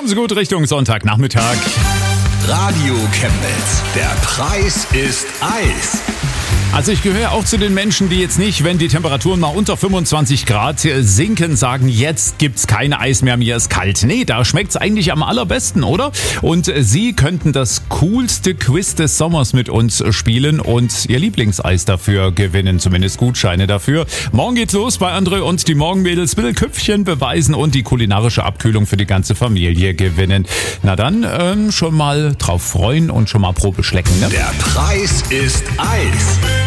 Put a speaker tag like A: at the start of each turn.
A: Kommen Sie gut Richtung Sonntagnachmittag.
B: Radio Chemnitz. Der Preis ist Eis.
A: Also ich gehöre auch zu den Menschen, die jetzt nicht, wenn die Temperaturen mal unter 25 Grad sinken, sagen, jetzt gibt's kein Eis mehr, mir ist kalt. Nee, da schmeckt's eigentlich am allerbesten, oder? Und Sie könnten das coolste Quiz des Sommers mit uns spielen und Ihr Lieblingseis dafür gewinnen, zumindest Gutscheine dafür. Morgen geht's los bei André und die Morgenmädels. Bitte Köpfchen beweisen und die kulinarische Abkühlung für die ganze Familie gewinnen. Na dann schon mal drauf freuen und schon mal Probe schlecken, ne?
B: Der Preis ist Eis.